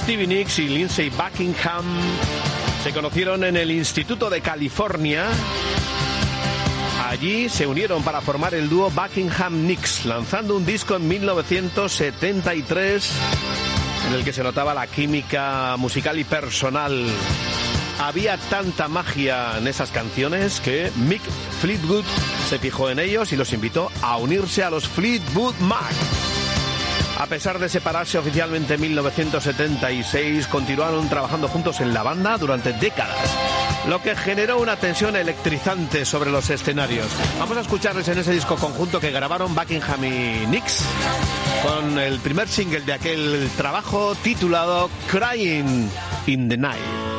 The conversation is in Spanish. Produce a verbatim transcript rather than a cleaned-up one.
Stevie Nicks y Lindsey Buckingham se conocieron en el Instituto de California. Allí se unieron para formar el dúo Buckingham-Nicks, lanzando un disco en mil novecientos setenta y tres en el que se notaba la química musical y personal. Había tanta magia en esas canciones que Mick Fleetwood se fijó en ellos y los invitó a unirse a los Fleetwood Mac. A pesar de separarse oficialmente en mil novecientos setenta y seis, continuaron trabajando juntos en la banda durante décadas, lo que generó una tensión electrizante sobre los escenarios. Vamos a escucharles en ese disco conjunto que grabaron Buckingham y Nicks, con el primer single de aquel trabajo titulado Crying in the Night.